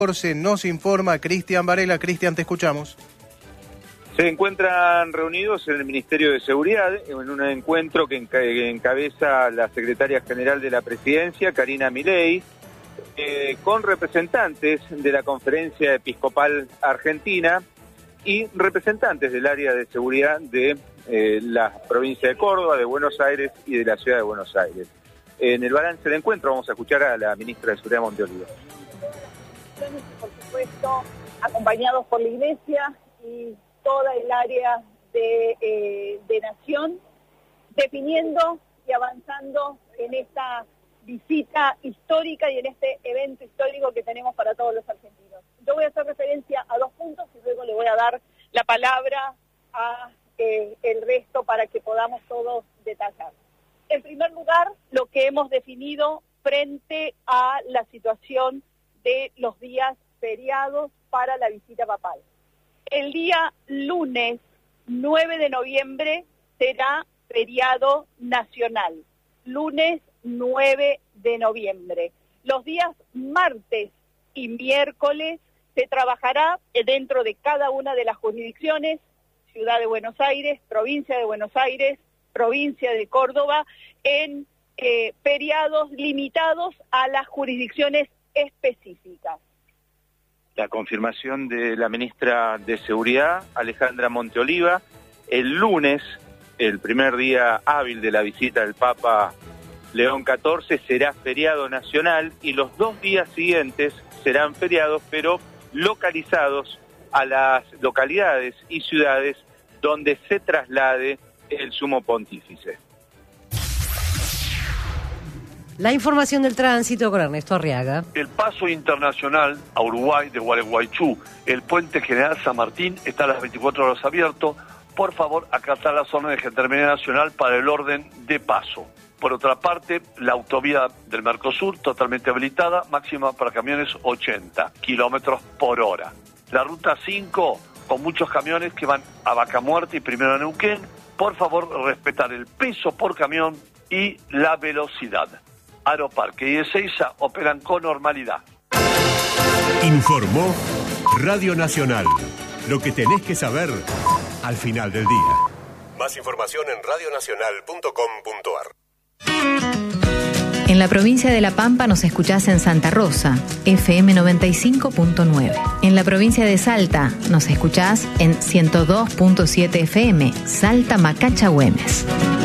Nos informa Cristian Varela. Cristian, te escuchamos. Se encuentran reunidos en el Ministerio de Seguridad en un encuentro que encabeza la secretaria general de la Presidencia, Karina Milei, con representantes de la Conferencia Episcopal Argentina y representantes del área de seguridad de la provincia de Córdoba, de Buenos Aires y de la ciudad de Buenos Aires. En el balance del encuentro vamos a escuchar a la ministra de Seguridad, Monte Oliva. Por supuesto, acompañados por la Iglesia y toda el área de Nación, definiendo y avanzando en esta visita histórica y en este evento histórico que tenemos para todos los argentinos. Yo voy a hacer referencia a 2 puntos y luego le voy a dar la palabra a el resto para que podamos todos detallar. En primer lugar, lo que hemos definido frente a la situación de los días feriados para la visita papal. El día lunes 9 de noviembre será feriado nacional. Lunes 9 de noviembre. Los días martes y miércoles se trabajará dentro de cada una de las jurisdicciones, Ciudad de Buenos Aires, Provincia de Buenos Aires, Provincia de Córdoba, en feriados limitados a las jurisdicciones específicas. La confirmación de la ministra de Seguridad, Alejandra Monte Oliva, el lunes, el primer día hábil de la visita del Papa León XIV, será feriado nacional y los 2 días siguientes serán feriados, pero localizados a las localidades y ciudades donde se traslade el sumo pontífice. La información del tránsito con Ernesto Arriaga. El paso internacional a Uruguay de Gualeguaychú, el puente General San Martín, está a las 24 horas abierto. Por favor, acatar las órdenes de Gendarmería Nacional para el orden de paso. Por otra parte, la autovía del Mercosur totalmente habilitada, máxima para camiones 80 kilómetros por hora. La ruta 5, con muchos camiones que van a Vaca Muerta y primero a Neuquén. Por favor, respetar el peso por camión y la velocidad. Aeroparque y Ezeiza operan con normalidad. Informó Radio Nacional. Lo que tenés que saber al final del día. Más información en radionacional.com.ar. En la provincia de La Pampa nos escuchás en Santa Rosa, FM 95.9. En la provincia de Salta nos escuchás en 102.7 FM, Salta Macacha Güemes.